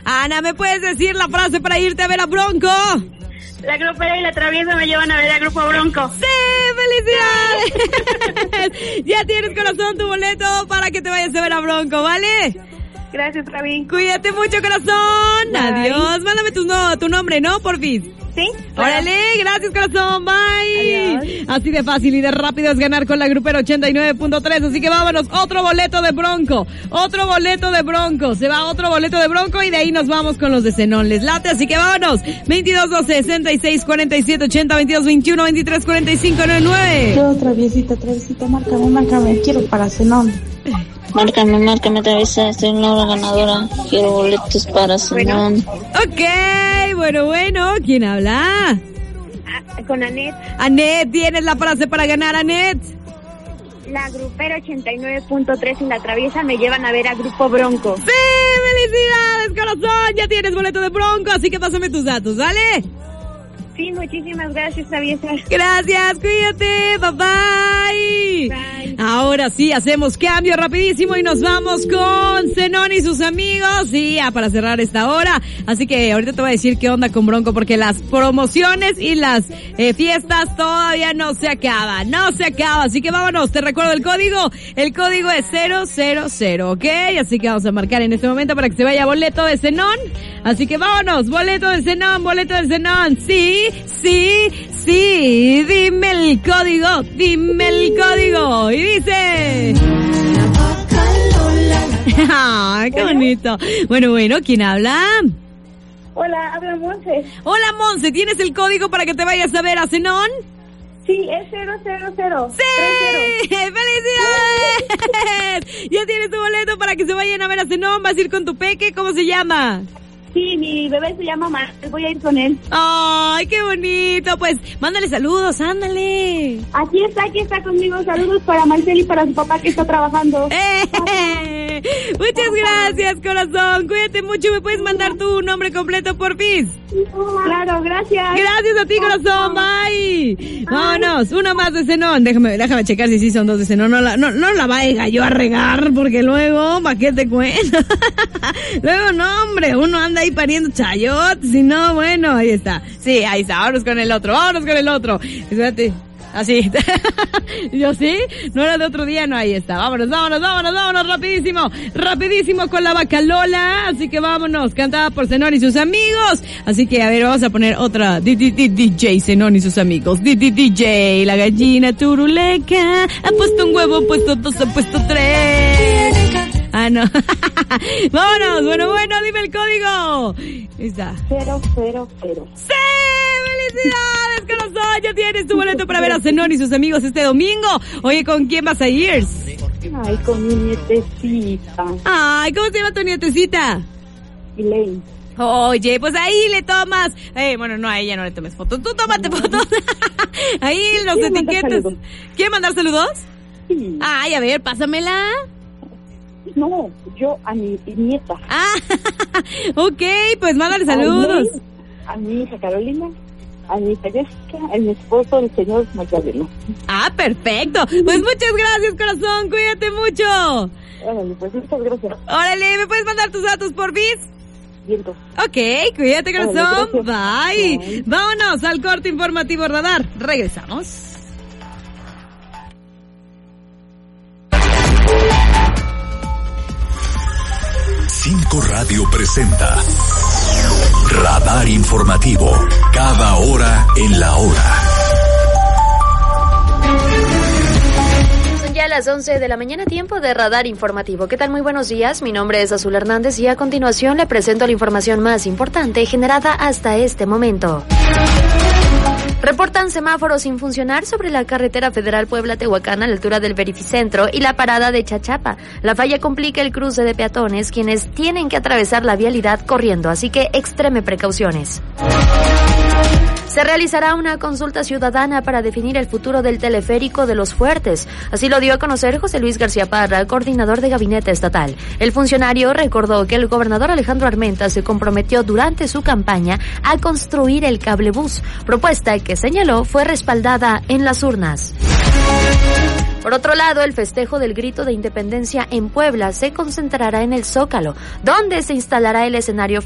Ana, ¿me puedes decir la frase para irte a ver a Bronco? La grupera y la traviesa me llevan a ver a Grupo Bronco. ¡Sí! ¡Felicidades! Ya tienes, corazón, tu boleto para que te vayas a ver a Bronco, ¿vale? Gracias, Travi. Cuídate mucho, corazón. Bye. Adiós. Mándame tu nombre, ¿no? Porfis. ¿Sí? Claro. Órale, gracias, corazón. Bye. Adiós. Así de fácil y de rápido es ganar con la grupera 89.3. Así que vámonos, otro boleto de Bronco. Otro boleto de Bronco. Se va otro boleto de Bronco y de ahí nos vamos con los de Zenón. Les late, así que vámonos. 22 12 66 47 80 22 21 23 45 99. Yo, traviesita, márcame. Quiero para Zenón. Márcame, Traviesa, soy una hora ganadora. Quiero boletos para Zenón. Ok, bueno. ¿Quién habla? Con Anet. Anet, tienes la frase para ganar, Anet. La grupera 89.3 y la traviesa me llevan a ver a Grupo Bronco. ¡Sí! ¡Felicidades, corazón! Ya tienes boleto de Bronco, así que pásame tus datos, ¿vale? Sí, muchísimas gracias, traviesa. Gracias, cuídate, bye. Bye. Ahora sí, hacemos cambio rapidísimo y nos vamos con Zenón y sus amigos. Y ya para cerrar esta hora. Así que ahorita te voy a decir qué onda con Bronco, porque las promociones y las fiestas todavía no se acaban. Así que vámonos, te recuerdo el código. El código es 000, ¿ok? Así que vamos a marcar en este momento para que se vaya boleto de Zenón. Así que vámonos, boleto del Zenón. Sí, dime el código. Y dice... ¡Ay, qué bonito! Bueno, ¿quién habla? Hola, habla Monse. Hola, Monse, ¿tienes el código para que te vayas a ver a Zenón? Sí, es 000. ¡Sí! ¡Felicidades! Ya tienes tu boleto para que se vayan a ver a Zenón. ¿Vas a ir con tu peque? ¿Cómo se llama? Sí, mi bebé se llama Mar, voy a ir con él. ¡Ay, qué bonito! Pues, mándale saludos, ándale. Aquí está conmigo. Saludos para Marcel y para su papá que está trabajando. Muchas gracias, corazón. Cuídate mucho. ¿Me puedes mandar tu nombre completo, porfis? Claro, gracias. Gracias a ti, corazón. Bye. Vámonos, una más de Zenón. Déjame checar si sí son dos de Zenón. No la vaya yo a regar, porque luego, ¿para qué te cuento? Luego, no, hombre, uno anda ahí pariendo chayotes, y no, bueno, ahí está. Sí, ahí está. Vámonos con el otro. Espérate. Así. Yo sí, no era de otro día, no, ahí está. Vámonos, rapidísimo con la vaca Lola. Así que vámonos, cantada por Zenón y sus amigos. Así que, a ver, vamos a poner otra. DJ Zenón y sus amigos. DJ, la gallina turuleca. Ha puesto un huevo, ha puesto dos, ha puesto tres. Ah, no. Vámonos, bueno, dime el código. Ahí está. 000. ¡Sí! ¡Felicidades, corazón! Ya tienes tu boleto para ver a Zenón y sus amigos este domingo. Oye, ¿con quién vas a ir? Ay, con mi nietecita. Ay, ¿cómo se llama tu nietecita? Elaine. Oye, pues ahí le tomas. Bueno, no, a ella no le tomes fotos. Tú tómate fotos. Ahí los etiquetas. ¿Quiere mandar saludos? Sí. Ay, a ver, pásamela. No, yo a mi nieta. Ah, ok, pues mándale saludos. A mi hija Carolina, a mi hija Jessica, a mi esposo, el señor Magdaleno. Ah, perfecto. Pues muchas gracias, corazón. Cuídate mucho. Órale, pues muchas gracias. Órale, ¿me puedes mandar tus datos, porfis? Viento. Ok, cuídate, corazón. Órale, Bye. Vámonos al corte informativo Radar. Regresamos. 5 Radio presenta Radar Informativo, cada hora en la hora. Son ya las 11 de la mañana, tiempo de Radar Informativo. ¿Qué tal? Muy buenos días, mi nombre es Azul Hernández y a continuación le presento la información más importante generada hasta este momento. Reportan semáforos sin funcionar sobre la carretera federal Puebla-Tehuacán a la altura del Verificentro y la parada de Chachapa. La falla complica el cruce de peatones, quienes tienen que atravesar la vialidad corriendo, así que extreme precauciones. Se realizará una consulta ciudadana para definir el futuro del teleférico de Los Fuertes. Así lo dio a conocer José Luis García Parra, coordinador de gabinete estatal. El funcionario recordó que el gobernador Alejandro Armenta se comprometió durante su campaña a construir el cablebús, propuesta que señaló fue respaldada en las urnas. Por otro lado, el festejo del Grito de Independencia en Puebla se concentrará en el Zócalo, donde se instalará el escenario